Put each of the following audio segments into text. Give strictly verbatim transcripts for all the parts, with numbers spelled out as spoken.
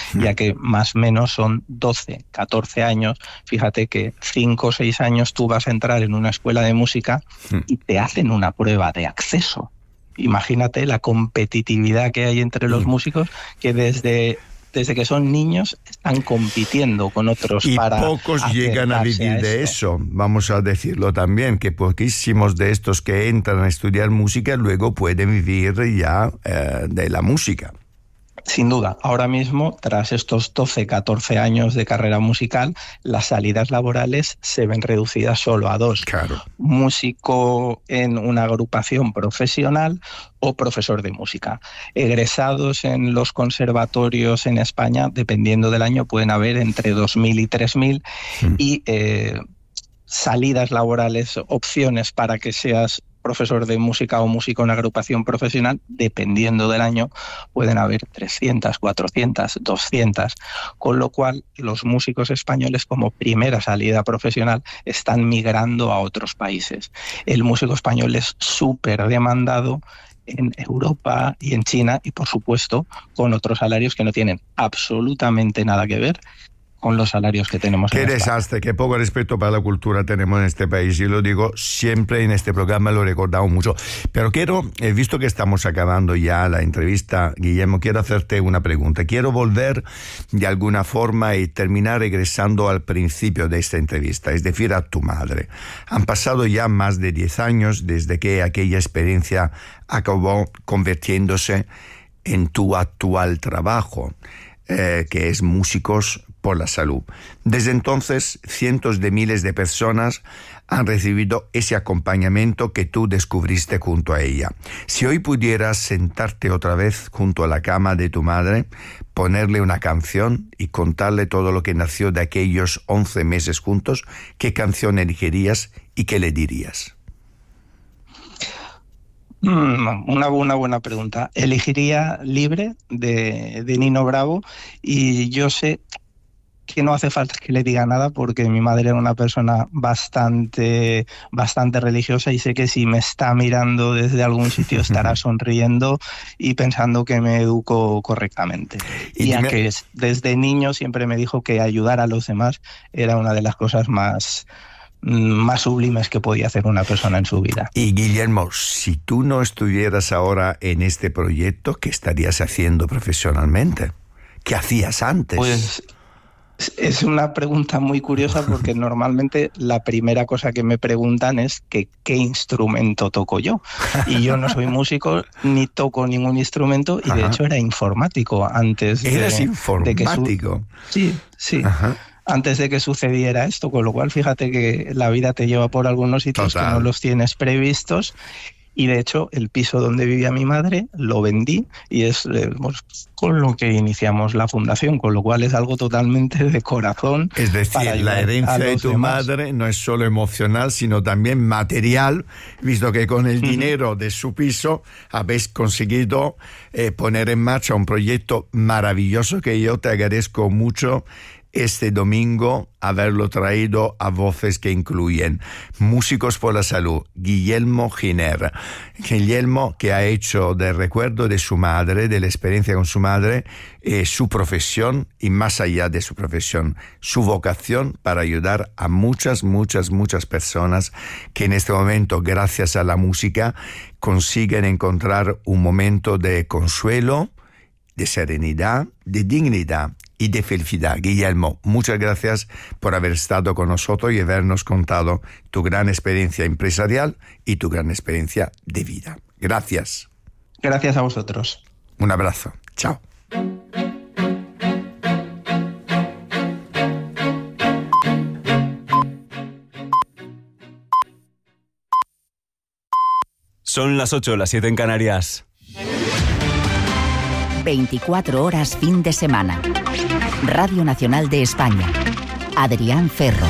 ya que más o menos son doce, catorce años. Fíjate que cinco o seis años tú vas a entrar en una escuela de música y te hacen una prueba de acceso. Imagínate la competitividad que hay entre los músicos, que desde... desde que son niños están compitiendo con otros y para pocos llegan a vivir a de eso, vamos a decirlo también, que poquísimos de estos que entran a estudiar música luego pueden vivir ya eh, de la música. Sin duda, ahora mismo, tras estos doce, catorce años de carrera musical, las salidas laborales se ven reducidas solo a dos. Claro. Músico en una agrupación profesional o profesor de música. Egresados en los conservatorios en España, dependiendo del año, pueden haber entre dos mil y tres mil mm. y eh, salidas laborales, opciones para que seas profesor de música o músico en agrupación profesional, dependiendo del año, pueden haber trescientas, cuatrocientas, doscientas, con lo cual los músicos españoles como primera salida profesional están migrando a otros países. El músico español es súper demandado en Europa y en China y, por supuesto, con otros salarios que no tienen absolutamente nada que ver con los salarios que tenemos. Qué desastre, qué poco respeto para la cultura tenemos en este país, y lo digo siempre en este programa, lo he recordado mucho. Pero quiero, he visto que estamos acabando ya la entrevista, Guillermo, quiero hacerte una pregunta. Quiero volver de alguna forma y terminar regresando al principio de esta entrevista, es decir, a tu madre. Han pasado ya más de diez años desde que aquella experiencia acabó convirtiéndose en tu actual trabajo, eh, que es Músicos por la Salud. Desde entonces, cientos de miles de personas han recibido ese acompañamiento que tú descubriste junto a ella. Si hoy pudieras sentarte otra vez junto a la cama de tu madre, ponerle una canción y contarle todo lo que nació de aquellos once meses juntos, ¿qué canción elegirías y qué le dirías? Una, una buena pregunta. Elegiría Libre de, de Nino Bravo, y yo sé que no hace falta que le diga nada porque mi madre era una persona bastante, bastante religiosa, y sé que si me está mirando desde algún sitio estará sonriendo y pensando que me educo correctamente. Y ya que desde niño siempre me dijo que ayudar a los demás era una de las cosas más... más sublimes que podía hacer una persona en su vida. Y Guillermo, si tú no estuvieras ahora en este proyecto, ¿qué estarías haciendo profesionalmente? ¿Qué hacías antes? Pues es una pregunta muy curiosa porque normalmente la primera cosa que me preguntan es que qué instrumento toco yo. Y yo no soy músico ni toco ningún instrumento, y de Ajá. hecho era informático antes de, ¿Eres informático? De que su... Sí, sí. Ajá. Antes de que sucediera esto, con lo cual fíjate que la vida te lleva por algunos sitios Total. que no los tienes previstos. Y de hecho el piso donde vivía mi madre lo vendí, y es eh, con lo que iniciamos la fundación, con lo cual es algo totalmente de corazón. Es decir, la herencia de tu demás. madre no es solo emocional, sino también material, visto que con el dinero de su piso habéis conseguido eh, poner en marcha un proyecto maravilloso que yo te agradezco mucho este domingo haberlo traído a voces que incluyen Músicos por la Salud, Guillermo Giner. Guillermo, que ha hecho del recuerdo de su madre, de la experiencia con su madre, eh, su profesión, y más allá de su profesión, su vocación para ayudar a muchas, muchas, muchas personas que en este momento, gracias a la música, consiguen encontrar un momento de consuelo, de serenidad, de dignidad y de felicidad. Guillermo, muchas gracias por haber estado con nosotros y habernos contado tu gran experiencia empresarial y tu gran experiencia de vida. Gracias. Gracias a vosotros. Un abrazo. Chao. Son las ocho, las siete en Canarias. veinticuatro horas fin de semana. Radio Nacional de España. Adrián Ferro.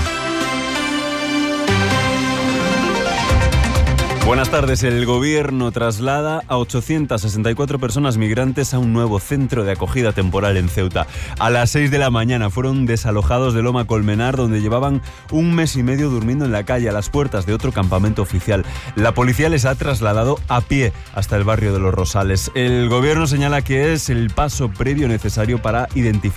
Buenas tardes. El gobierno traslada a ochocientas sesenta y cuatro personas migrantes a un nuevo centro de acogida temporal en Ceuta. A las seis de la mañana fueron desalojados de Loma Colmenar, donde llevaban un mes y medio durmiendo en la calle a las puertas de otro campamento oficial. La policía les ha trasladado a pie hasta el barrio de Los Rosales. El gobierno señala que es el paso previo necesario para identificar